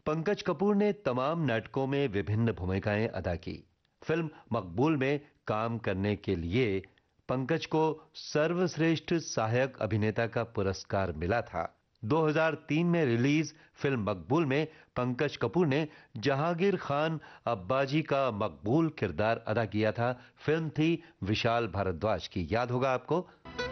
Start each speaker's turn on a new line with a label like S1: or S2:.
S1: पंकज कपूर ने तमाम नाटकों में विभिन्न भूमिकाएं अदा की। फिल्म मकबूल में काम करने के लिए पंकज को सर्वश्रेष्ठ सहायक अभिनेता का पुरस्कार मिला था। 2003 में रिलीज फिल्म मकबूल में पंकज कपूर ने जहांगीर खान अब्बाजी का मकबूल किरदार अदा किया था। फिल्म थी विशाल भारद्वाज की, याद होगा आपको।